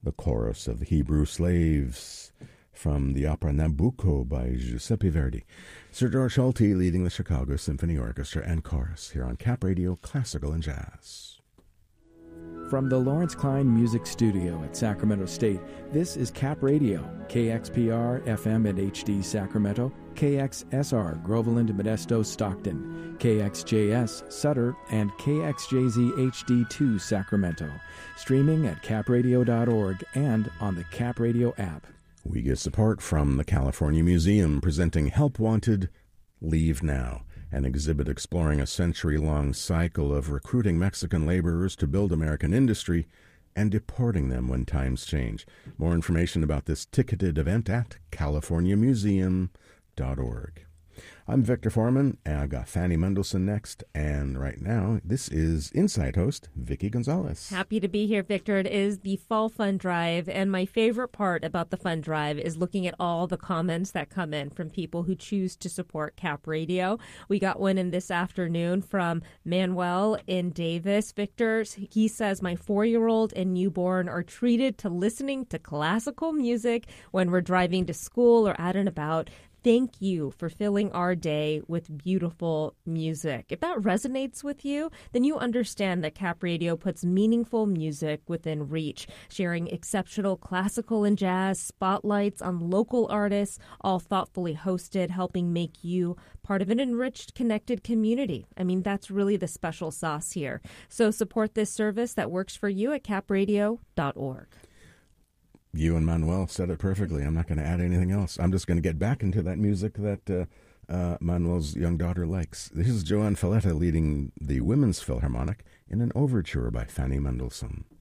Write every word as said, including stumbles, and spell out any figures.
the chorus of the Hebrew Slaves from the opera Nabucco by Giuseppe Verdi. Sir George Schulte leading the Chicago Symphony Orchestra and chorus here on Cap Radio Classical and Jazz. From the Lawrence Klein Music Studio at Sacramento State, this is Cap Radio, K X P R F M and H D Sacramento, K X S R Groveland, Modesto, Stockton, K X J S Sutter, and K X J Z H D two Sacramento. Streaming at cap radio dot org and on the Cap Radio app. We get support from the California Museum presenting Help Wanted, Leave Now, an exhibit exploring a century-long cycle of recruiting Mexican laborers to build American industry and deporting them when times change. More information about this ticketed event at california museum dot org. I'm Victor Foreman, and I've got Fanny Mendelssohn next, and right now, this is Insight host, Vicki Gonzalez. Happy to be here, Victor. It is the Fall Fund Drive, and my favorite part about the Fund Drive is looking at all the comments that come in from people who choose to support Cap Radio. We got one in this afternoon from Manuel in Davis. Victor, he says, my four-year-old and newborn are treated to listening to classical music when we're driving to school or out and about. Thank you for filling our day with beautiful music. If that resonates with you, then you understand that Cap Radio puts meaningful music within reach, sharing exceptional classical and jazz spotlights on local artists, all thoughtfully hosted, helping make you part of an enriched, connected community. I mean, that's really the special sauce here. So support this service that works for you at cap radio dot org. You and Manuel said it perfectly. I'm not going to add anything else. I'm just going to get back into that music that uh, uh, Manuel's young daughter likes. This is Joanne Falletta leading the Women's Philharmonic in an overture by Fanny Mendelssohn.